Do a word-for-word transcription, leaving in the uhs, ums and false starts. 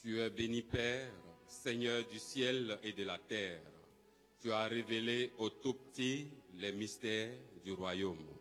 Tu es béni Père, Seigneur du ciel et de la terre. Tu as révélé aux tout petits les mystères du royaume.